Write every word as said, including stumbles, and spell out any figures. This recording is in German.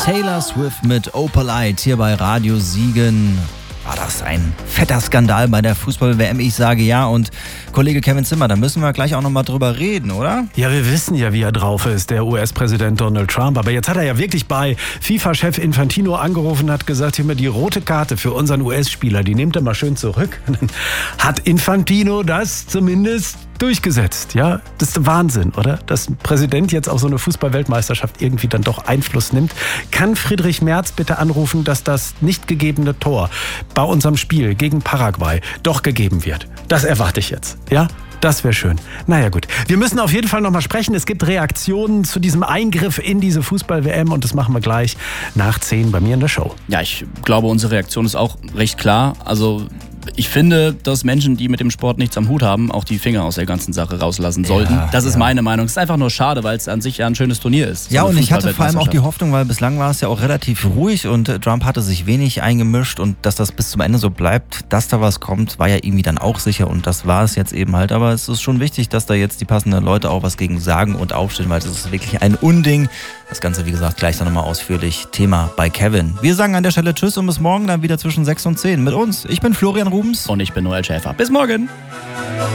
Taylor Swift mit Opalite hier bei Radio Siegen. War das ein fetter Skandal bei der Fußball-W M? Ich sage ja. Und Kollege Kevin Zimmer, da müssen wir gleich auch nochmal drüber reden, oder? Ja, wir wissen ja, wie er drauf ist, der U S-Präsident Donald Trump. Aber jetzt hat er ja wirklich bei FIFA-Chef Infantino angerufen und hat gesagt, hier mal die rote Karte für unseren U S-Spieler, die nimmt er mal schön zurück. Hat Infantino das zumindest durchgesetzt, ja? Das ist Wahnsinn, oder? Dass ein Präsident jetzt auf so eine Fußball-Weltmeisterschaft irgendwie dann doch Einfluss nimmt. Kann Friedrich Merz bitte anrufen, dass das nicht gegebene Tor bei unserem Spiel gegen Paraguay doch gegeben wird? Das erwarte ich jetzt, ja? Das wäre schön. Naja gut, wir müssen auf jeden Fall nochmal sprechen. Es gibt Reaktionen zu diesem Eingriff in diese Fußball-W M und das machen wir gleich nach zehn bei mir in der Show. Ja, ich glaube, unsere Reaktion ist auch recht klar. Also ich finde, dass Menschen, die mit dem Sport nichts am Hut haben, auch die Finger aus der ganzen Sache rauslassen sollten. Ja, das ist ja. meine Meinung. Es ist einfach nur schade, weil es an sich ja ein schönes Turnier ist. Ja, so und ich hatte vor allem auch die Fußball-Weltmeisterschaft. Hoffnung, weil bislang war es ja auch relativ ruhig und äh, Trump hatte sich wenig eingemischt und dass das bis zum Ende so bleibt, dass da was kommt, war ja irgendwie dann auch sicher und das war es jetzt eben halt. Aber es ist schon wichtig, dass da jetzt die passenden Leute auch was gegen sagen und aufstehen, weil es ist wirklich ein Unding. Das Ganze, wie gesagt, gleich dann nochmal ausführlich Thema bei Kevin. Wir sagen an der Stelle Tschüss und bis morgen dann wieder zwischen sechs und zehn mit uns. Ich bin Florian Rubens. Und ich bin Noel Schäfer. Bis morgen.